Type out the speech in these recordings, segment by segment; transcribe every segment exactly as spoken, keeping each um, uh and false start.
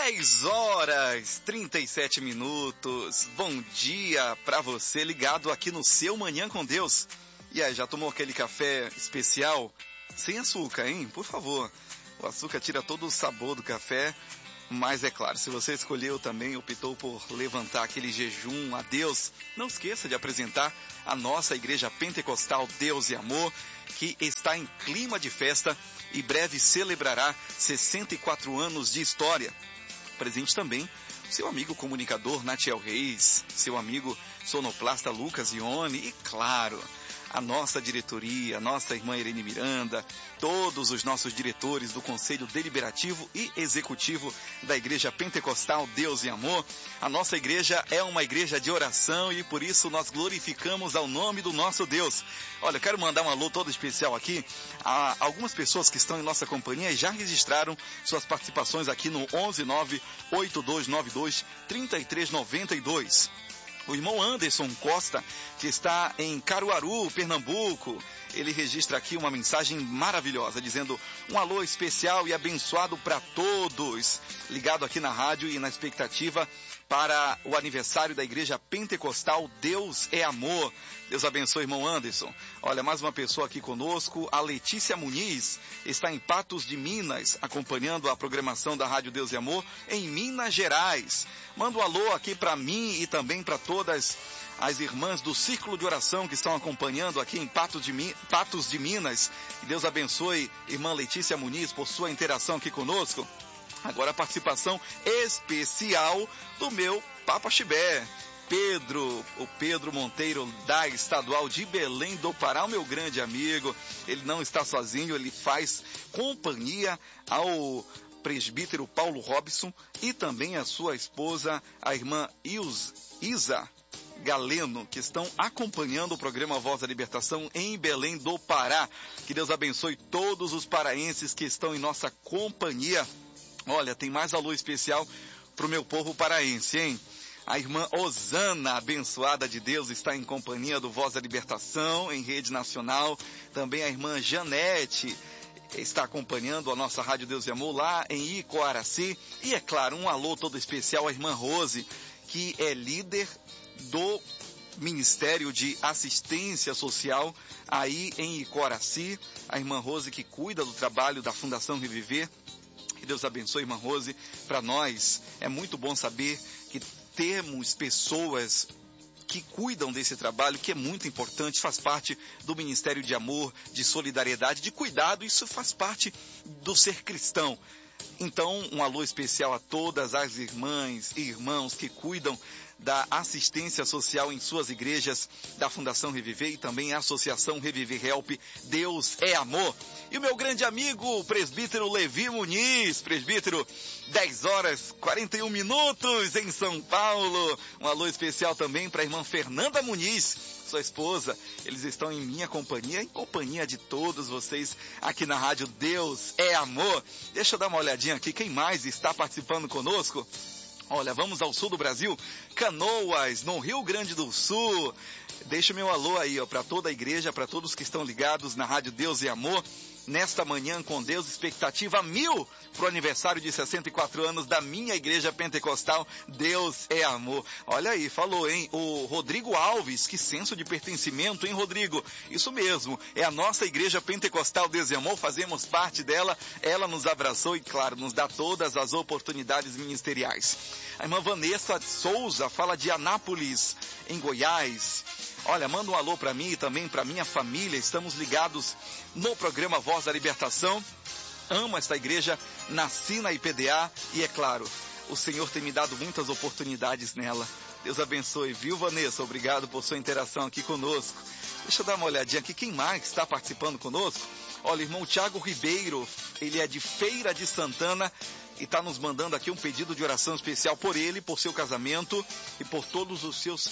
dez horas, trinta e sete minutos. Bom dia para você ligado aqui no seu Manhã com Deus. E aí, já tomou aquele café especial? Sem açúcar, hein? Por favor. O açúcar tira todo o sabor do café. Mas é claro, se você escolheu também, optou por levantar aquele jejum a Deus, não esqueça de apresentar a nossa Igreja Pentecostal Deus e Amor, que está em clima de festa e breve celebrará sessenta e quatro anos de história. Presente também seu amigo comunicador Natiel Reis, seu amigo sonoplasta Lucas Ione e, claro, a nossa diretoria, a nossa irmã Irene Miranda, todos os nossos diretores do Conselho Deliberativo e Executivo da Igreja Pentecostal Deus e Amor. A nossa igreja é uma igreja de oração e por isso nós glorificamos ao nome do nosso Deus. Olha, eu quero mandar um alô todo especial aqui a algumas pessoas que estão em nossa companhia e já registraram suas participações aqui no onze nove oito dois nove dois três três nove dois. O irmão Anderson Costa, que está em Caruaru, Pernambuco, ele registra aqui uma mensagem maravilhosa, dizendo um alô especial e abençoado para todos, ligado aqui na rádio e na expectativa para o aniversário da Igreja Pentecostal Deus é Amor. Deus abençoe, irmão Anderson. Olha, mais uma pessoa aqui conosco, a Letícia Muniz, está em Patos de Minas, acompanhando a programação da Rádio Deus e Amor em Minas Gerais. Manda um alô aqui para mim e também para todas as irmãs do Círculo de Oração que estão acompanhando aqui em Patos de, Mi- Patos de Minas. E Deus abençoe, irmã Letícia Muniz, por sua interação aqui conosco. Agora a participação especial do meu Papa Chibé, Pedro, o Pedro Monteiro da Estadual de Belém do Pará, o meu grande amigo. Ele não está sozinho, ele faz companhia ao presbítero Paulo Robson e também a sua esposa, a irmã Ilz, Isa Galeno, que estão acompanhando o programa Voz da Libertação em Belém do Pará. Que Deus abençoe todos os paraenses que estão em nossa companhia. Olha, tem mais alô especial para o meu povo paraense, hein? A irmã Osana, abençoada de Deus, está em companhia do Voz da Libertação em rede nacional. Também a irmã Janete está acompanhando a nossa Rádio Deus e Amor lá em Icoaraci. E, é claro, um alô todo especial à irmã Rose, que é líder do Ministério de Assistência Social aí em Icoaraci. A irmã Rose que cuida do trabalho da Fundação Reviver. Que Deus abençoe, irmã Rose. Para nós é muito bom saber que temos pessoas que cuidam desse trabalho, que é muito importante, faz parte do Ministério de Amor, de Solidariedade, de Cuidado, isso faz parte do ser cristão. Então, um alô especial a todas as irmãs e irmãos que cuidam da assistência social em suas igrejas, da Fundação Reviver e também a Associação Reviver Help, Deus é Amor. E o meu grande amigo, o presbítero Levi Muniz, presbítero, dez horas, quarenta e um minutos em São Paulo. Um alô especial também para a irmã Fernanda Muniz, sua esposa. Eles estão em minha companhia, em companhia de todos vocês aqui na rádio Deus é Amor. Deixa eu dar uma olhadinha aqui, quem mais está participando conosco? Olha, vamos ao sul do Brasil, Canoas, no Rio Grande do Sul. Deixa o meu alô aí, ó, para toda a igreja, para todos que estão ligados na Rádio Deus e Amor. Nesta manhã com Deus, expectativa mil para o aniversário de sessenta e quatro anos da minha Igreja Pentecostal Deus é Amor. Olha aí, falou, hein? O Rodrigo Alves, que senso de pertencimento, hein, Rodrigo? Isso mesmo, é a nossa Igreja Pentecostal Deus é Amor, fazemos parte dela, ela nos abraçou e, claro, nos dá todas as oportunidades ministeriais. A irmã Vanessa Souza fala de Anápolis, em Goiás. Olha, manda um alô para mim e também para minha família. Estamos ligados no programa Voz da Libertação. Amo esta igreja, nasci na I P D A e, é claro, o Senhor tem me dado muitas oportunidades nela. Deus abençoe, viu, Vanessa? Obrigado por sua interação aqui conosco. Deixa eu dar uma olhadinha aqui, quem mais está participando conosco? Olha, irmão Tiago Ribeiro, ele é de Feira de Santana e está nos mandando aqui um pedido de oração especial por ele, por seu casamento e por todos os seus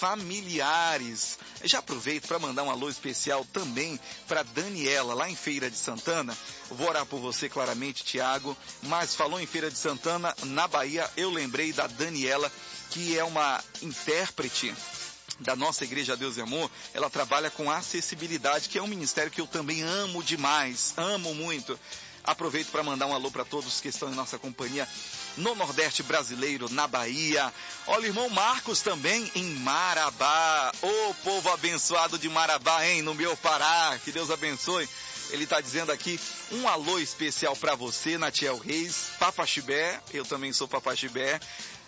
familiares. Já aproveito para mandar um alô especial também para Daniela, lá em Feira de Santana. Eu vou orar por você claramente, Tiago, mas falou em Feira de Santana, na Bahia, eu lembrei da Daniela, que é uma intérprete da nossa Igreja Deus e Amor. Ela trabalha com acessibilidade, que é um ministério que eu também amo demais, amo muito. Aproveito para mandar um alô para todos que estão em nossa companhia no Nordeste brasileiro, na Bahia. Olha, o irmão Marcos também em Marabá. Ô, povo abençoado de Marabá, hein? No meu Pará. Que Deus abençoe. Ele está dizendo aqui um alô especial para você, Natiel Reis, Papaxibé. Eu também sou Papaxibé.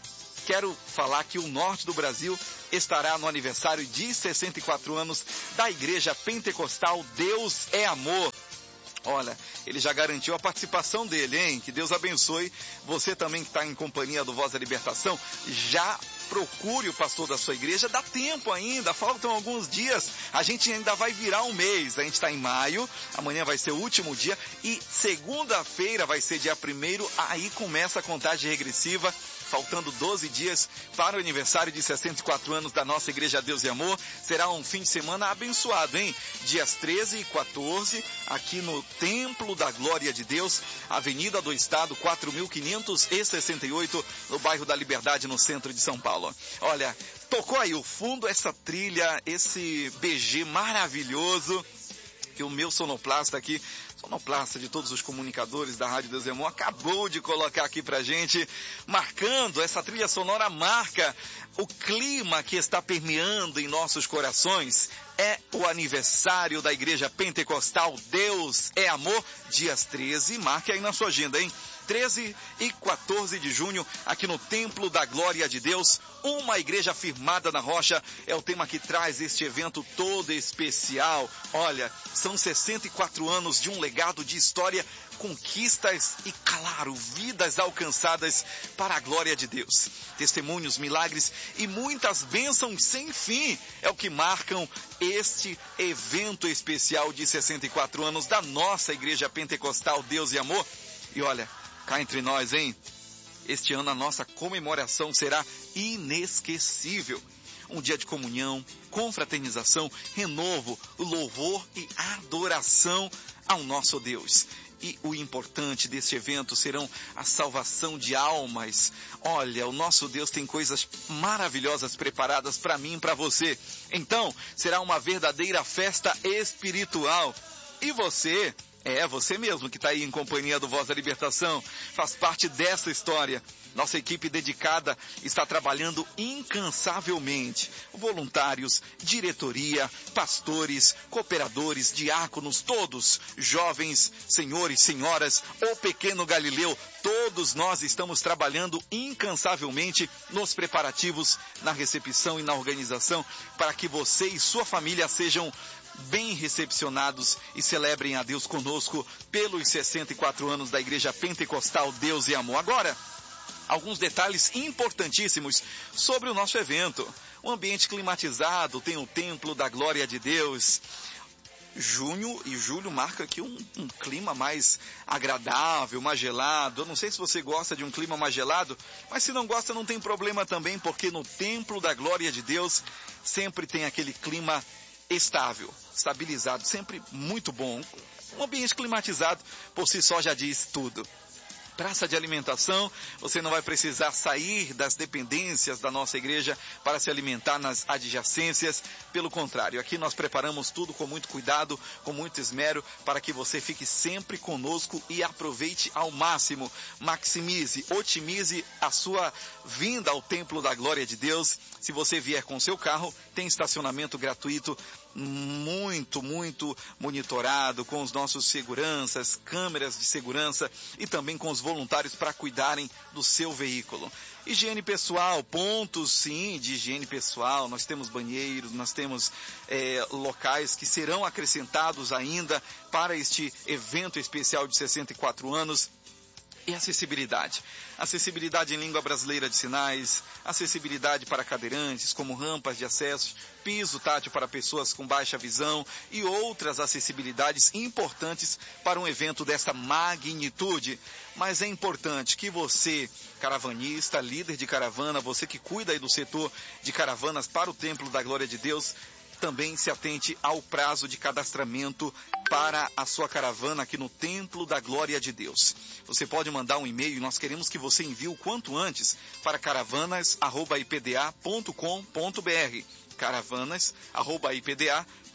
Quero falar que o norte do Brasil estará no aniversário de sessenta e quatro anos da Igreja Pentecostal Deus é Amor. Olha, ele já garantiu a participação dele, hein? Que Deus abençoe. Você também que está em companhia do Voz da Libertação, já procure o pastor da sua igreja. Dá tempo ainda, faltam alguns dias. A gente ainda vai virar um mês. A gente está em maio, amanhã vai ser o último dia e segunda-feira vai ser dia primeiro. Aí começa a contagem regressiva. Faltando doze dias para o aniversário de sessenta e quatro anos da nossa Igreja Deus e Amor. Será um fim de semana abençoado, hein? Dias treze e quatorze, aqui no Templo da Glória de Deus, Avenida do Estado, quatro mil quinhentos e sessenta e oito, no bairro da Liberdade, no centro de São Paulo. Olha, tocou aí o fundo, essa trilha, esse B G maravilhoso, que o meu sonoplasta aqui, sonoplasta de todos os comunicadores da Rádio Deus e Amor, acabou de colocar aqui pra gente, marcando, essa trilha sonora marca o clima que está permeando em nossos corações. É o aniversário da Igreja Pentecostal Deus é Amor, dias treze, marque aí na sua agenda, hein? treze e quatorze de junho, aqui no Templo da Glória de Deus, uma igreja firmada na rocha, é o tema que traz este evento todo especial. Olha, são sessenta e quatro anos de um legado de história, conquistas e, claro, vidas alcançadas para a glória de Deus. Testemunhos, milagres e muitas bênçãos sem fim é o que marcam este evento especial de sessenta e quatro anos da nossa Igreja Pentecostal Deus e Amor. E olha, cá entre nós, hein? Este ano a nossa comemoração será inesquecível. Um dia de comunhão, confraternização, renovo, louvor e adoração ao nosso Deus. E o importante deste evento serão a salvação de almas. Olha, o nosso Deus tem coisas maravilhosas preparadas para mim e para você. Então, será uma verdadeira festa espiritual. E você... É, você mesmo que está aí em companhia do Voz da Libertação, faz parte dessa história. Nossa equipe dedicada está trabalhando incansavelmente. Voluntários, diretoria, pastores, cooperadores, diáconos, todos, jovens, senhores, senhoras, o pequeno Galileu, todos nós estamos trabalhando incansavelmente nos preparativos, na recepção e na organização, para que você e sua família sejam bem recepcionados e celebrem a Deus conosco pelos sessenta e quatro anos da Igreja Pentecostal Deus e Amor. Agora, alguns detalhes importantíssimos sobre o nosso evento. Um ambiente climatizado, tem o Templo da Glória de Deus. Junho e julho marca aqui um, um clima mais agradável, mais gelado. Eu não sei se você gosta de um clima mais gelado, mas se não gosta não tem problema também, porque no Templo da Glória de Deus sempre tem aquele clima estável, estabilizado, sempre muito bom. Um ambiente climatizado por si só já diz tudo. Praça de alimentação, você não vai precisar sair das dependências da nossa igreja para se alimentar nas adjacências. Pelo contrário, aqui nós preparamos tudo com muito cuidado, com muito esmero, para que você fique sempre conosco e aproveite ao máximo. Maximize, otimize a sua vinda ao Templo da Glória de Deus. Se você vier com seu carro, tem estacionamento gratuito, muito, muito monitorado, com os nossos seguranças, câmeras de segurança e também com os voluntários para cuidarem do seu veículo. Higiene pessoal, pontos sim de higiene pessoal, nós temos banheiros, nós temos é, locais que serão acrescentados ainda para este evento especial de sessenta e quatro anos. E acessibilidade. Acessibilidade em língua brasileira de sinais, acessibilidade para cadeirantes, como rampas de acesso, piso tátil para pessoas com baixa visão e outras acessibilidades importantes para um evento desta magnitude. Mas é importante que você, caravanista, líder de caravana, você que cuida aí do setor de caravanas para o Templo da Glória de Deus, também se atente ao prazo de cadastramento para a sua caravana aqui no Templo da Glória de Deus. Você pode mandar um e-mail e nós queremos que você envie o quanto antes para caravanas arroba i p d a ponto com ponto b r. caravanas arroba i p d a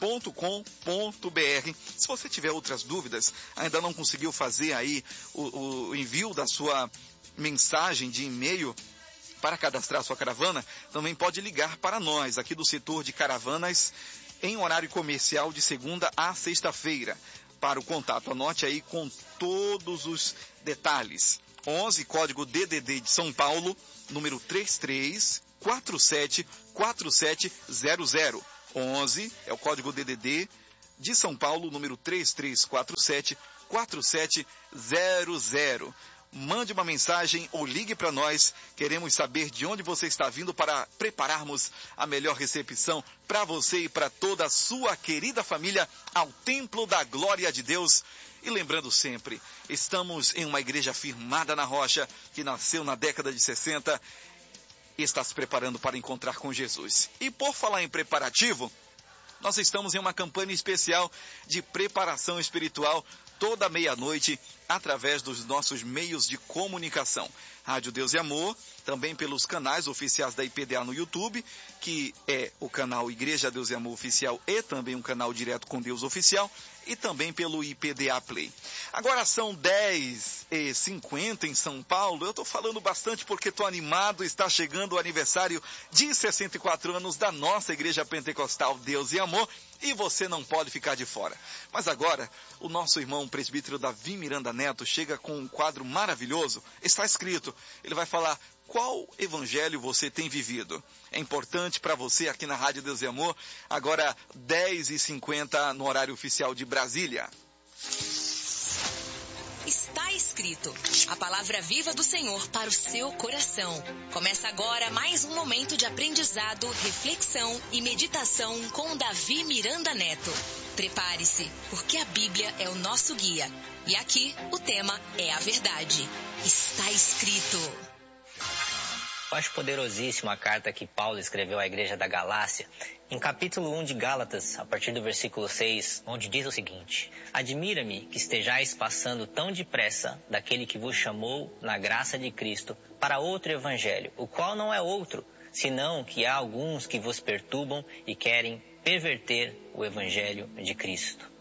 ponto com ponto br. Se você tiver outras dúvidas, ainda não conseguiu fazer aí o, o envio da sua mensagem de e-mail para cadastrar sua caravana, também pode ligar para nós aqui do setor de caravanas em horário comercial de segunda a sexta-feira. Para o contato, anote aí com todos os detalhes. onze, código D D D de São Paulo, número três três quatro sete quatro sete zero zero. onze é o código D D D de São Paulo, número três três quatro sete quatro sete zero zero. Mande uma mensagem ou ligue para nós. Queremos saber de onde você está vindo para prepararmos a melhor recepção para você e para toda a sua querida família ao Templo da Glória de Deus. E lembrando sempre, estamos em uma igreja firmada na rocha, que nasceu na década de sessenta e está se preparando para encontrar com Jesus. E por falar em preparativo, nós estamos em uma campanha especial de preparação espiritual toda meia-noite, através dos nossos meios de comunicação. Rádio Deus e Amor, também pelos canais oficiais da I P D A no YouTube, que é o canal Igreja Deus e Amor Oficial e também um canal Direto com Deus Oficial, e também pelo I P D A Play. Agora são dez e cinquenta em São Paulo. Eu estou falando bastante porque estou animado. Está chegando o aniversário de sessenta e quatro anos da nossa Igreja Pentecostal Deus e Amor, e você não pode ficar de fora. Mas agora, o nosso irmão presbítero Davi Miranda Neto chega com um quadro maravilhoso. Está escrito, ele vai falar qual evangelho você tem vivido. É importante para você aqui na Rádio Deus e Amor, agora dez e cinquenta no horário oficial de Brasília. Está escrito, a palavra viva do Senhor para o seu coração. Começa agora mais um momento de aprendizado, reflexão e meditação com Davi Miranda Neto. Prepare-se, porque a Bíblia é o nosso guia. E aqui o tema é a verdade. Está escrito. Eu acho poderosíssima a carta que Paulo escreveu à igreja da Galácia, em capítulo um de Gálatas, a partir do versículo seis, onde diz o seguinte: Admira-me que estejais passando tão depressa daquele que vos chamou na graça de Cristo para outro evangelho, o qual não é outro, senão que há alguns que vos perturbam e querem perverter o evangelho de Cristo.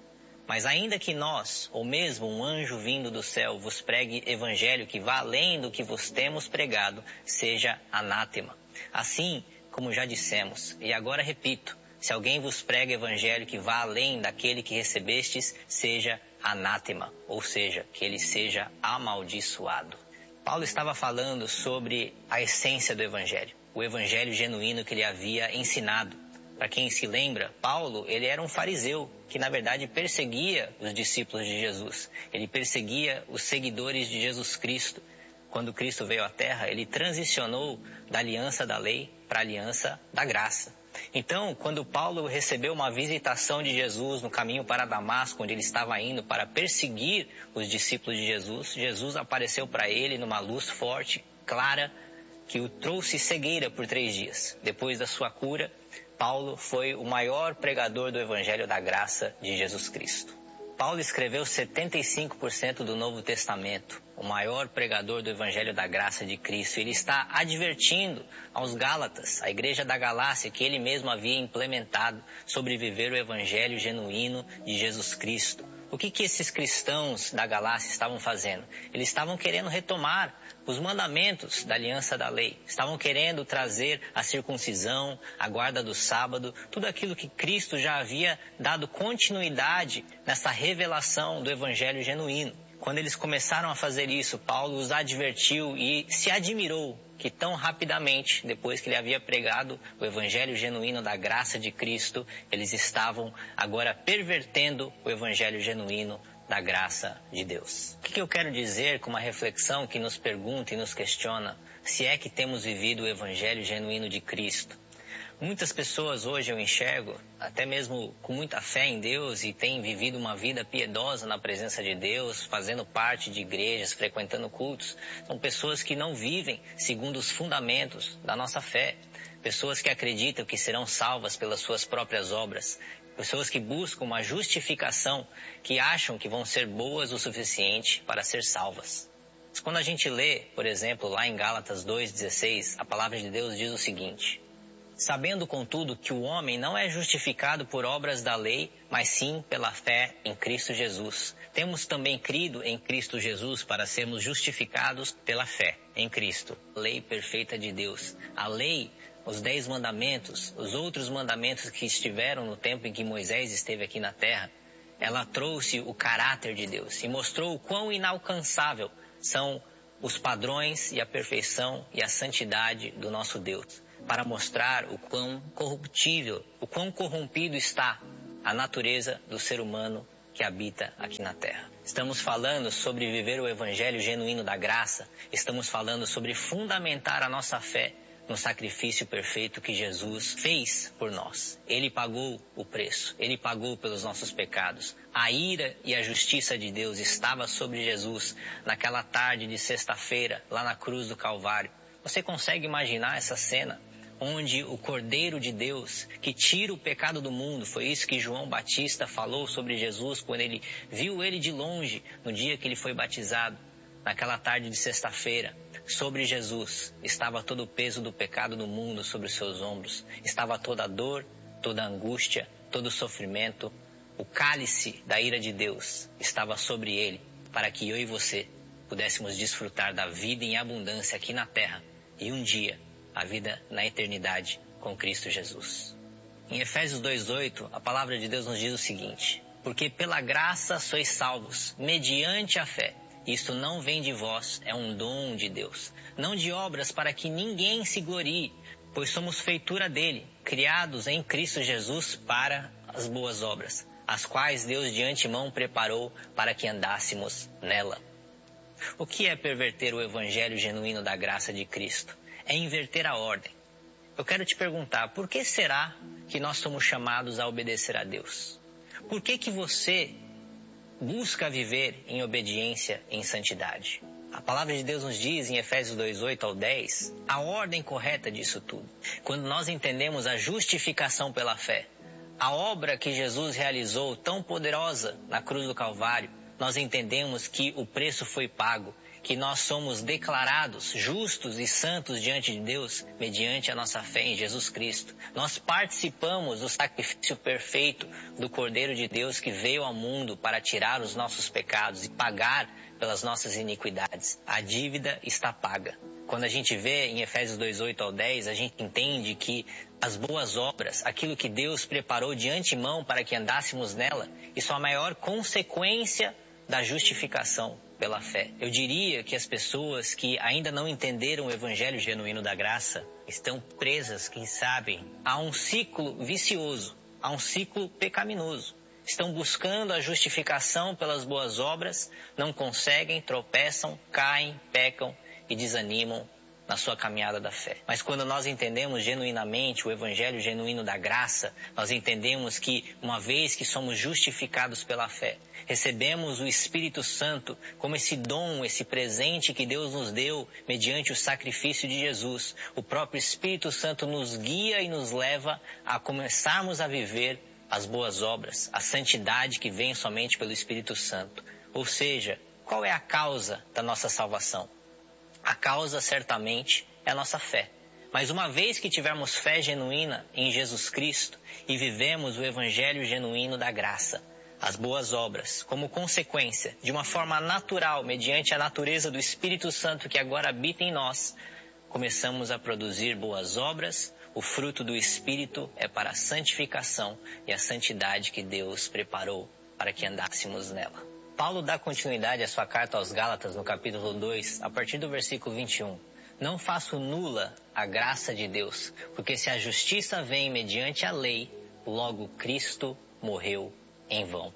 Mas ainda que nós, ou mesmo um anjo vindo do céu, vos pregue evangelho que vá além do que vos temos pregado, seja anátema. Assim, como já dissemos, e agora repito, se alguém vos prega evangelho que vá além daquele que recebestes, seja anátema, ou seja, que ele seja amaldiçoado. Paulo estava falando sobre a essência do evangelho, o evangelho genuíno que ele havia ensinado. Para quem se lembra, Paulo, ele era um fariseu que, na verdade, perseguia os discípulos de Jesus. Ele perseguia os seguidores de Jesus Cristo. Quando Cristo veio à Terra, ele transicionou da aliança da lei para a aliança da graça. Então, quando Paulo recebeu uma visitação de Jesus no caminho para Damasco, onde ele estava indo para perseguir os discípulos de Jesus, Jesus apareceu para ele numa luz forte, clara, que o trouxe cegueira por três dias. Depois da sua cura, Paulo foi o maior pregador do Evangelho da Graça de Jesus Cristo. Paulo escreveu setenta e cinco por cento do Novo Testamento, o maior pregador do Evangelho da Graça de Cristo. Ele está advertindo aos Gálatas, a igreja da Galácia, que ele mesmo havia implementado, sobre viver o Evangelho genuíno de Jesus Cristo. O que que esses cristãos da Galácia estavam fazendo? Eles estavam querendo retomar os mandamentos da aliança da lei. Estavam querendo trazer a circuncisão, a guarda do sábado, tudo aquilo que Cristo já havia dado continuidade nessa revelação do evangelho genuíno. Quando eles começaram a fazer isso, Paulo os advertiu e se admirou que tão rapidamente, depois que ele havia pregado o evangelho genuíno da graça de Cristo, eles estavam agora pervertendo o evangelho genuíno da graça de Deus. O que eu quero dizer com uma reflexão que nos pergunta e nos questiona se é que temos vivido o evangelho genuíno de Cristo? Muitas pessoas hoje eu enxergo, até mesmo com muita fé em Deus, e têm vivido uma vida piedosa na presença de Deus, fazendo parte de igrejas, frequentando cultos. São pessoas que não vivem segundo os fundamentos da nossa fé. Pessoas que acreditam que serão salvas pelas suas próprias obras. Pessoas que buscam uma justificação, que acham que vão ser boas o suficiente para ser salvas. Mas quando a gente lê, por exemplo, lá em Gálatas dois, dezesseis, a palavra de Deus diz o seguinte: Sabendo, contudo, que o homem não é justificado por obras da lei, mas sim pela fé em Cristo Jesus. Temos também crido em Cristo Jesus para sermos justificados pela fé em Cristo. Lei perfeita de Deus. A lei, os dez mandamentos, os outros mandamentos que estiveram no tempo em que Moisés esteve aqui na terra, ela trouxe o caráter de Deus e mostrou o quão inalcançável são os padrões e a perfeição e a santidade do nosso Deus, para mostrar o quão corruptível, o quão corrompido está a natureza do ser humano que habita aqui na terra. Estamos falando sobre viver o evangelho genuíno da graça, estamos falando sobre fundamentar a nossa fé no sacrifício perfeito que Jesus fez por nós. Ele pagou o preço, Ele pagou pelos nossos pecados. A ira e a justiça de Deus estava sobre Jesus naquela tarde de sexta-feira, lá na cruz do Calvário. Você consegue imaginar essa cena? Onde o Cordeiro de Deus, que tira o pecado do mundo, foi isso que João Batista falou sobre Jesus quando ele viu ele de longe no dia que ele foi batizado. Naquela tarde de sexta-feira, sobre Jesus estava todo o peso do pecado do mundo sobre os seus ombros. Estava toda a dor, toda a angústia, todo o sofrimento. O cálice da ira de Deus estava sobre ele, para que eu e você pudéssemos desfrutar da vida em abundância aqui na terra e um dia a vida na eternidade com Cristo Jesus. Em Efésios dois, oito, a palavra de Deus nos diz o seguinte: porque pela graça sois salvos, mediante a fé. Isto não vem de vós, é um dom de Deus, não de obras para que ninguém se glorie, pois somos feitura dele, criados em Cristo Jesus para as boas obras, as quais Deus de antemão preparou para que andássemos nela. O que é perverter o evangelho genuíno da graça de Cristo? É inverter a ordem. Eu quero te perguntar, por que será que nós somos chamados a obedecer a Deus? Por que que você busca viver em obediência e em santidade? A palavra de Deus nos diz em Efésios dois, oito ao dez, a ordem correta disso tudo. Quando nós entendemos a justificação pela fé, a obra que Jesus realizou tão poderosa na cruz do Calvário, nós entendemos que o preço foi pago, que nós somos declarados justos e santos diante de Deus mediante a nossa fé em Jesus Cristo. Nós participamos do sacrifício perfeito do Cordeiro de Deus que veio ao mundo para tirar os nossos pecados e pagar pelas nossas iniquidades. A dívida está paga. Quando a gente vê em Efésios dois, oito ao dez, a gente entende que as boas obras, aquilo que Deus preparou de antemão para que andássemos nela, isso é a maior consequência da justificação pela fé. Eu diria que as pessoas que ainda não entenderam o evangelho genuíno da graça estão presas, quem sabe, a um ciclo vicioso, a um ciclo pecaminoso. Estão buscando a justificação pelas boas obras, não conseguem, tropeçam, caem, pecam e desanimam na sua caminhada da fé. Mas quando nós entendemos genuinamente o evangelho genuíno da graça, nós entendemos que uma vez que somos justificados pela fé, recebemos o Espírito Santo como esse dom, esse presente que Deus nos deu mediante o sacrifício de Jesus. O próprio Espírito Santo nos guia e nos leva a começarmos a viver as boas obras, a santidade que vem somente pelo Espírito Santo. Ou seja, qual é a causa da nossa salvação? A causa, certamente, é a nossa fé. Mas uma vez que tivermos fé genuína em Jesus Cristo e vivemos o evangelho genuíno da graça, as boas obras, como consequência, de uma forma natural, mediante a natureza do Espírito Santo que agora habita em nós, começamos a produzir boas obras. O fruto do Espírito é para a santificação e a santidade que Deus preparou para que andássemos nela. Paulo dá continuidade à sua carta aos Gálatas no capítulo dois, a partir do versículo vinte e um. Não faço nula a graça de Deus, porque se a justiça vem mediante a lei, logo Cristo morreu em vão.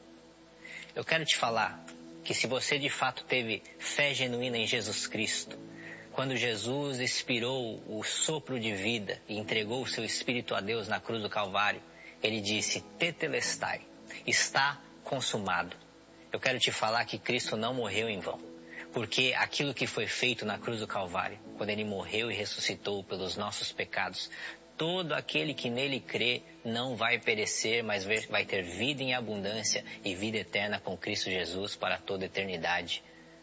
Eu quero te falar que se você de fato teve fé genuína em Jesus Cristo, quando Jesus expirou o sopro de vida e entregou o seu Espírito a Deus na cruz do Calvário, ele disse, tetelestai, está consumado. Eu quero te falar que Cristo não morreu em vão, porque aquilo que foi feito na cruz do Calvário, quando ele morreu e ressuscitou pelos nossos pecados, todo aquele que nele crê não vai perecer, mas vai ter vida em abundância e vida eterna com Cristo Jesus para toda a eternidade.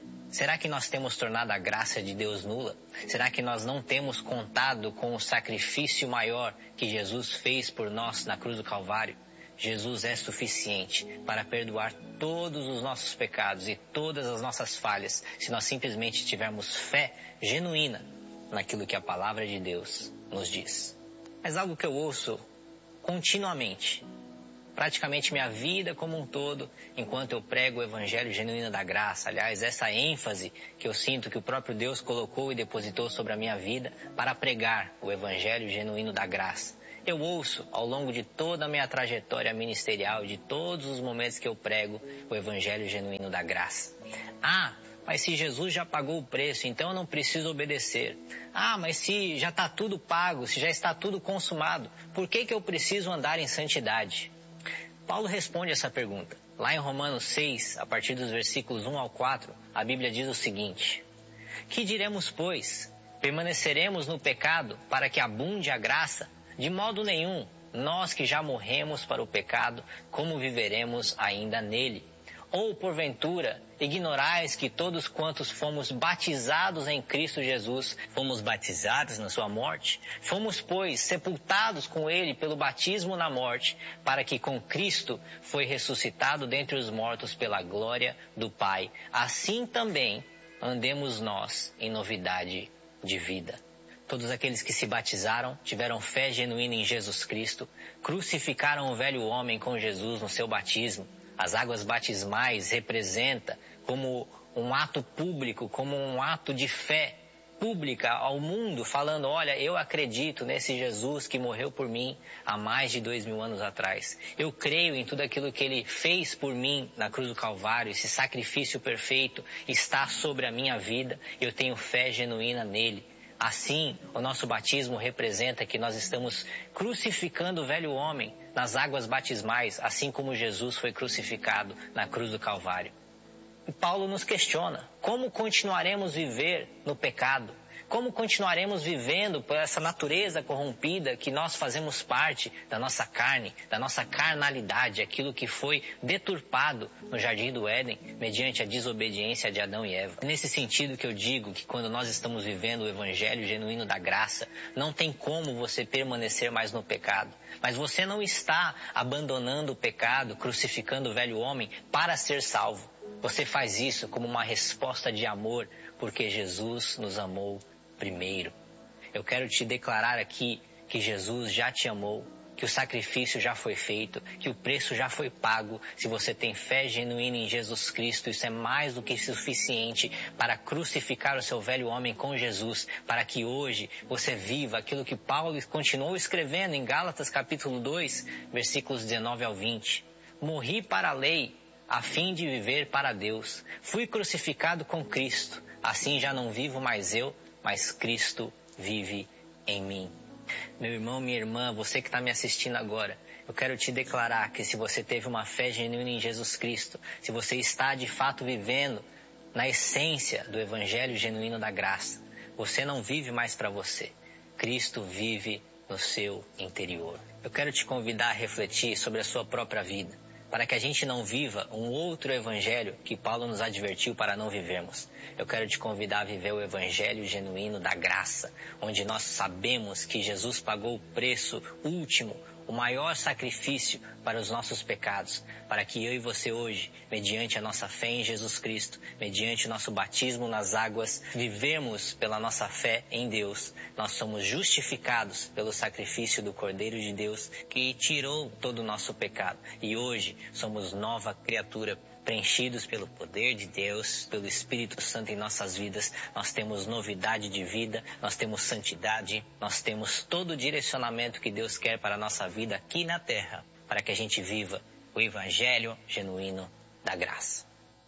Será que nós temos tornado a graça de Deus nula? Será que nós não temos contado com o sacrifício maior que Jesus fez por nós na cruz do Calvário? Jesus é suficiente para perdoar todos os nossos pecados e todas as nossas falhas, se nós simplesmente tivermos fé genuína naquilo que a palavra de Deus nos diz. Mas algo que eu ouço continuamente, praticamente minha vida como um todo, enquanto eu prego o Evangelho genuíno da graça. Aliás, essa ênfase que eu sinto que o próprio Deus colocou e depositou sobre a minha vida para pregar o Evangelho genuíno da graça. Eu ouço ao longo de toda a minha trajetória ministerial, de todos os momentos que eu prego o Evangelho genuíno da graça. Ah, mas se Jesus já pagou o preço, então eu não preciso obedecer. Ah, mas se já está tudo pago, se já está tudo consumado, por que que eu preciso andar em santidade? Paulo responde essa pergunta. Lá em Romanos seis, a partir dos versículos um ao quatro, a Bíblia diz o seguinte: que diremos, pois? Permaneceremos no pecado para que abunde a graça? De modo nenhum. Nós que já morremos para o pecado, como viveremos ainda nele? Ou, porventura, ignorais que todos quantos fomos batizados em Cristo Jesus, fomos batizados na sua morte? Fomos, pois, sepultados com ele pelo batismo na morte, para que com Cristo foi ressuscitado dentre os mortos pela glória do Pai. Assim também andemos nós em novidade de vida. Todos aqueles que se batizaram, tiveram fé genuína em Jesus Cristo, crucificaram o velho homem com Jesus no seu batismo. As águas batismais representam como um ato público, como um ato de fé pública ao mundo, falando, olha, eu acredito nesse Jesus que morreu por mim há mais de dois mil anos atrás. Eu creio em tudo aquilo que ele fez por mim na cruz do Calvário. Esse sacrifício perfeito está sobre a minha vida. Eu tenho fé genuína nele. Assim, o nosso batismo representa que nós estamos crucificando o velho homem nas águas batismais, assim como Jesus foi crucificado na cruz do Calvário. E Paulo nos questiona, como continuaremos viver no pecado? Como continuaremos vivendo por essa natureza corrompida que nós fazemos parte da nossa carne, da nossa carnalidade, aquilo que foi deturpado no Jardim do Éden, mediante a desobediência de Adão e Eva. Nesse sentido que eu digo que quando nós estamos vivendo o Evangelho genuíno da graça, não tem como você permanecer mais no pecado. Mas você não está abandonando o pecado, crucificando o velho homem para ser salvo. Você faz isso como uma resposta de amor, porque Jesus nos amou primeiro. Eu quero te declarar aqui que Jesus já te amou, que o sacrifício já foi feito, que o preço já foi pago. Se você tem fé genuína em Jesus Cristo, isso é mais do que suficiente para crucificar o seu velho homem com Jesus, para que hoje você viva aquilo que Paulo continuou escrevendo em Gálatas capítulo dois, versículos dezenove ao vinte. Morri para a lei, a fim de viver para Deus. Fui crucificado com Cristo. Assim já não vivo mais eu, mas Cristo vive em mim. Meu irmão, minha irmã, você que está me assistindo agora, eu quero te declarar que se você teve uma fé genuína em Jesus Cristo, se você está de fato vivendo na essência do Evangelho genuíno da graça, você não vive mais para você. Cristo vive no seu interior. Eu quero te convidar a refletir sobre a sua própria vida, para que a gente não viva um outro evangelho que Paulo nos advertiu para não vivermos. Eu quero te convidar a viver o evangelho genuíno da graça, onde nós sabemos que Jesus pagou o preço último, o maior sacrifício para os nossos pecados, para que eu e você hoje, mediante a nossa fé em Jesus Cristo, mediante o nosso batismo nas águas, vivemos pela nossa fé em Deus. Nós somos justificados pelo sacrifício do Cordeiro de Deus, que tirou todo o nosso pecado. E hoje somos nova criatura, preenchidos pelo poder de Deus, pelo Espírito Santo em nossas vidas. Nós temos novidade de vida, nós temos santidade, nós temos todo o direcionamento que Deus quer para a nossa vida aqui na terra, para que a gente viva o Evangelho genuíno da graça.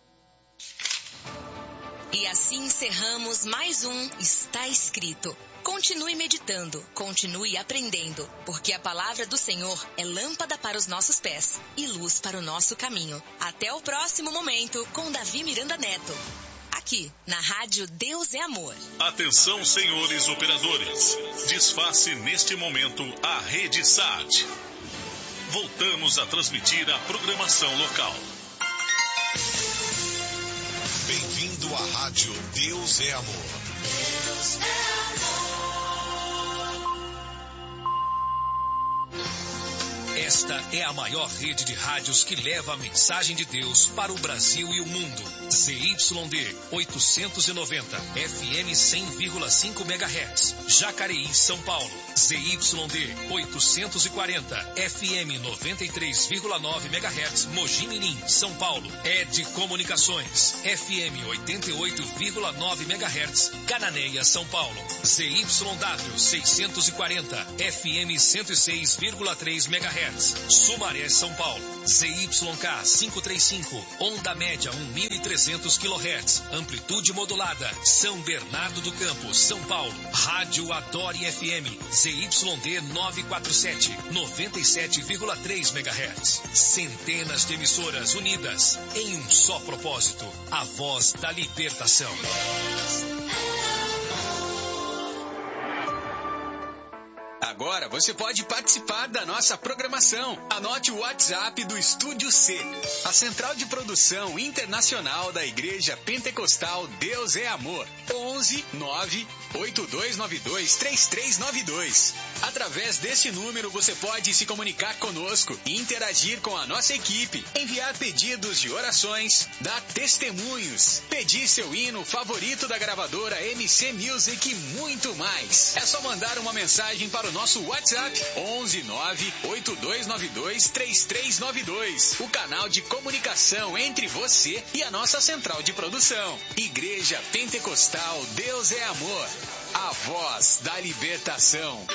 E assim encerramos mais um Está Escrito. Continue meditando, continue aprendendo, porque a palavra do Senhor é lâmpada para os nossos pés e luz para o nosso caminho. Até o próximo momento com Davi Miranda Neto. Aqui, na rádio Deus é Amor. Atenção, senhores operadores. Desface neste momento a rede S A T. Voltamos a transmitir a programação local. Bem-vindo à Rádio Deus é Amor. Deus é amor. Esta é a maior rede de rádios que leva a mensagem de Deus para o Brasil e o mundo. Z Y D oitocentos e noventa, F M cem vírgula cinco megahertz. Jacareí, São Paulo. Z Y D oitocentos e quarenta, F M noventa e três vírgula nove megahertz. Mogi Mirim, São Paulo. Ed Comunicações, F M oitenta e oito vírgula nove megahertz. Cananéia, São Paulo. Z Y W seiscentos e quarenta, F M cento e seis vírgula três megahertz. Sumaré, São Paulo. Z Y K quinhentos e trinta e cinco, onda média mil e trezentos quilohertz, amplitude modulada. São Bernardo do Campo, São Paulo. Rádio Adore F M, Z Y D novecentos e quarenta e sete, noventa e sete vírgula três megahertz. Centenas de emissoras unidas em um só propósito, a voz da libertação. Agora você pode participar da nossa programação. Anote o WhatsApp do Estúdio C, a central de produção internacional da Igreja Pentecostal Deus é Amor. onze nove oito dois nove dois três três nove dois. Através desse número você pode se comunicar conosco e interagir com a nossa equipe, enviar pedidos de orações, dar testemunhos, pedir seu hino favorito da gravadora M C Music e muito mais. É só mandar uma mensagem para o nosso WhatsApp onze nove oito dois nove dois três três nove dois. O canal de comunicação entre você e a nossa central de produção. Igreja Pentecostal Deus é Amor, a voz da libertação.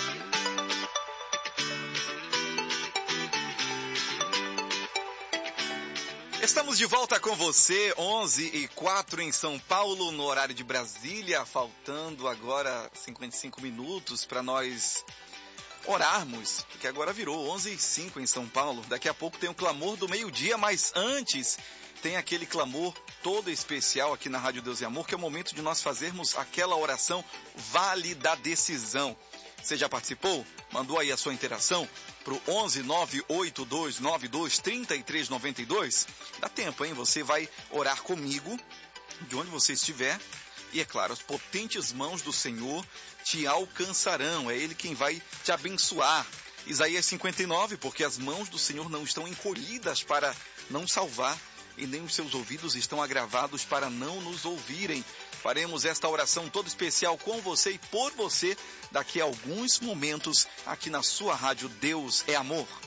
Estamos de volta com você, onze e quatro em São Paulo, no horário de Brasília, faltando agora cinquenta e cinco minutos para nós orarmos, porque agora virou onze e cinco em São Paulo. Daqui a pouco tem o clamor do meio-dia, mas antes tem aquele clamor todo especial aqui na Rádio Deus e Amor, que é o momento de nós fazermos aquela oração Vale da Decisão. Você já participou? Mandou aí a sua interação para o onze nove oito dois nove dois três três nove dois? Dá tempo, hein? Você vai orar comigo, de onde você estiver, e é claro, as potentes mãos do Senhor te alcançarão, é Ele quem vai te abençoar. Isaías cinquenta e nove, porque as mãos do Senhor não estão encolhidas para não salvar, e nem os seus ouvidos estão agravados para não nos ouvirem. Faremos esta oração toda especial com você e por você daqui a alguns momentos aqui na sua rádio Deus é Amor.